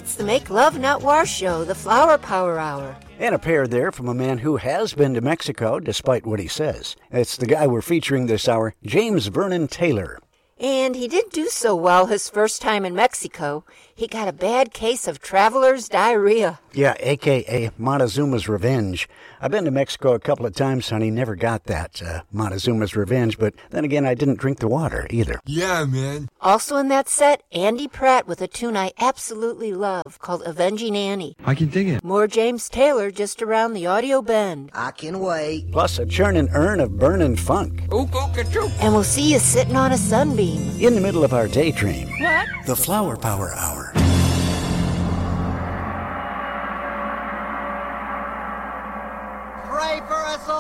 It's the Make Love Not War show, the Flower Power Hour. And a pair there from a man who has been to Mexico, despite what he says. It's the guy we're featuring this hour, James Vernon Taylor. And he didn't do so well his first time in Mexico. He got a bad case of traveler's diarrhea. Yeah, a.k.a. Montezuma's Revenge. I've been to Mexico a couple of times, honey. Never got that Montezuma's Revenge, but then again, I didn't drink the water either. Yeah, man. Also in that set, Andy Pratt with a tune I absolutely love called Avenging Annie. I can dig it. More James Taylor just around the audio bend. I can wait. Plus a churnin' urn of burnin' funk. And we'll see you sitting on a sunbeam. In the middle of our daydream. What? The Flower Power Hour.